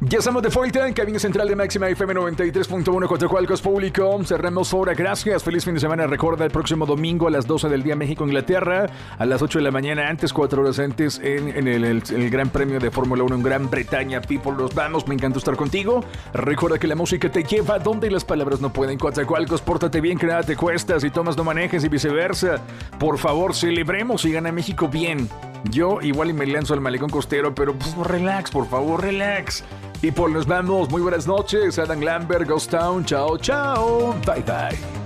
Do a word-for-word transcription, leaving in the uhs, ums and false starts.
Ya estamos de vuelta en cabina central de Máxima F M noventa y tres punto uno Coatzacoalcos Público. Cerramos hora, gracias. Feliz fin de semana. Recuerda, el próximo domingo a las doce del día México-Inglaterra, a las ocho de la mañana antes, cuatro horas antes, en, en el, el, el Gran Premio de Fórmula uno en Gran Bretaña. People, los vamos. Me encanta estar contigo. Recuerda que la música te lleva donde las palabras no pueden. Coatzacoalcos, pórtate bien, que nada te cuesta. Si tomas, no manejes y viceversa. Por favor, celebremos y gana México bien. Yo igual y me lanzo al malecón costero, pero pues relax, por favor, relax. Y por nos vamos, muy buenas noches, Adam Lambert, Ghost Town, chao, chao, bye bye.